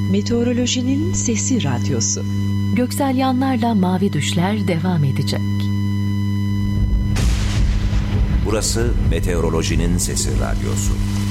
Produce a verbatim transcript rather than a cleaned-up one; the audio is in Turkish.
Meteorolojinin Sesi Radyosu. Göksel Yanlar'la Mavi Düşler devam edecek. Burası Meteorolojinin Sesi Radyosu.